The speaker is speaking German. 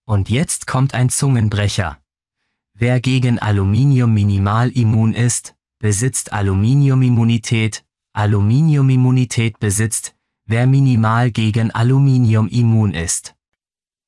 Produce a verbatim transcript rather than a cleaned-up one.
Und jetzt kommt ein Zungenbrecher. Wer gegen Aluminium minimal immun ist, besitzt Aluminiumimmunität. Aluminiumimmunität besitzt, wer minimal gegen Aluminium immun ist.